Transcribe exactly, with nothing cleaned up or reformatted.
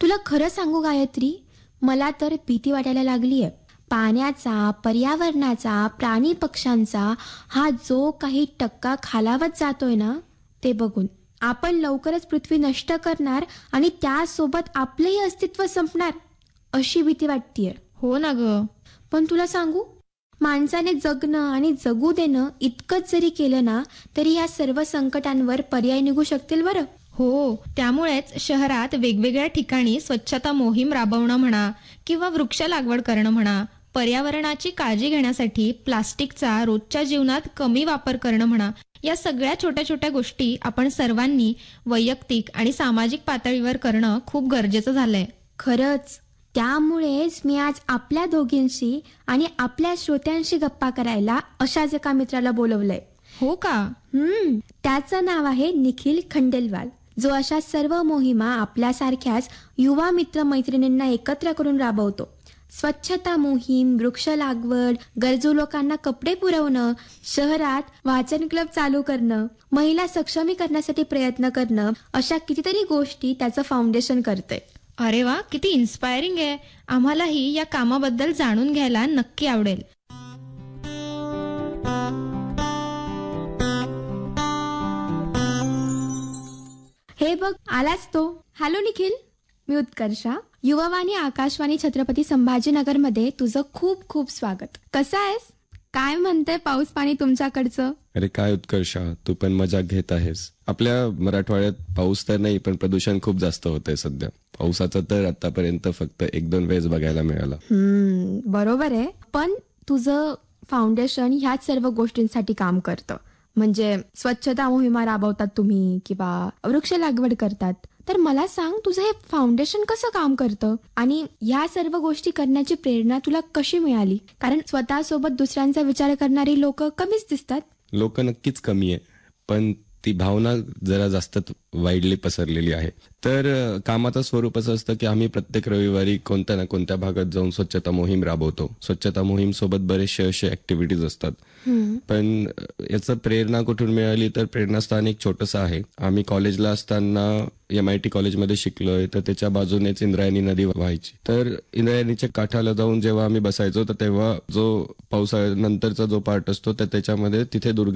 तुला खरं सांगू गायत्री, मला तर भीती वाटायला लागलीये. पाण्याचा, पर्यावरणाचा, प्राणी पक्ष्यांचा हा जो काही टक्का खालावत जातोय ना, ते बघून आपण लवकरच पृथ्वी नष्ट करणार आणि त्यासोबत आपलंही अस्तित्व संपणार अशी भीती वाटतीये. हो ना ग. पण तुला सांगू, माणसाने जगणं आणि जगू देणं इतकंच जरी केलं ना, तरी या सर्व संकटांवर पर्याय निघू शकतील बरं. हो, त्यामुळेच शहरात वेगवेगळ्या ठिकाणी स्वच्छता मोहीम राबवणं म्हणा किंवा वृक्ष लागवड करणं म्हणा, पर्यावरणाची काळजी घेण्यासाठी प्लास्टिकचा रोजच्या जीवनात कमी वापर करणं म्हणा, या सगळ्या छोट्या छोट्या गोष्टी आपण सर्वांनी वैयक्तिक आणि सामाजिक पातळीवर करणं खूप गरजेचं झालंय. खरंच, त्यामुळेच मी आज आपल्या दोघींशी आणि आपल्या श्रोत्यांशी गप्पा करायला अशाच एका मित्राला बोलवलंय. हो का? हम्म त्याचं नाव आहे निखिल खंडेलवाल, जो अशा सर्व मोहिमा आपल्यासारख्याच युवा मित्र मैत्रिणींना एकत्र करून राबवतो. स्वच्छता मोहीम, वृक्ष लागवड, गरजू लोकांना कपडे पुरवणं, शहरात वाचन क्लब चालू करणं, महिला सक्षमीकरणासाठी प्रयत्न करणं, अशा कितीतरी गोष्टी त्याचं फाउंडेशन करतंय. अरे वा, किती इन्स्पायरिंग आहे. आम्हालाही या कामाबद्दल जाणून घ्यायला नक्की आवडेल. हे बघ, आलाच तो. हॅलो निखिल, मी उत्कर्षा. युवावाणी आकाशवाणी छत्रपती संभाजीनगरमध्ये तुझं खूप खूप स्वागत. कसा आहेस? काय म्हणतंय पाऊस पाणी तुमच्याकडचं? अरे काय उत्कर्षा, तू पण मजा घेत आहेस. आपल्या मराठवाड्यात पाऊस तर नाही, पण प्रदूषण खूप जास्त होतंय सध्या. पावसाचं तर आतापर्यंत फक्त एक दोन वेळेस बघायला मिळाला. हम्म बरोबर आहे. पण तुझं फाउंडेशन ह्याच सर्व गोष्टींसाठी काम करतं. म्हणजे स्वच्छता मोहिमा राबवतात तुम्ही किंवा वृक्ष लागवड करतात. तर मला सांग, तुझं हे फाउंडेशन कसं काम करतं आणि ह्या सर्व गोष्टी करण्याची प्रेरणा तुला कशी मिळाली? कारण स्वतःसोबत दुसऱ्यांचा विचार करणारी लोक कमीच दिसतात. लोक नक्कीच कमी आहे, पण ती भावना जरा जास्त वाईडली पसरलेली आहे. तर कामाचं स्वरूप असं असतं की आम्ही प्रत्येक रविवारी कोणत्या ना कोणत्या भागात जाऊन स्वच्छता मोहीम राबवतो. स्वच्छता मोहीम सोबत बरेचसे असे ऍक्टिव्हिटीज असतात. पण याचं प्रेरणा कुठून मिळाली, तर प्रेरणास्थान एक छोटंसं आहे. आम्ही कॉलेजला असताना एम आय टी कॉलेजमध्ये शिकलोय, तर त्याच्या बाजूनेच इंद्रायणी नदी व्हायची. तर इंद्रायणीच्या काठाला जाऊन जेव्हा आम्ही बसायचो, तर तेव्हा जो पावसाळ्यानंतरचा जो पार्ट असतो, तर त्याच्यामध्ये तिथे दुर्गा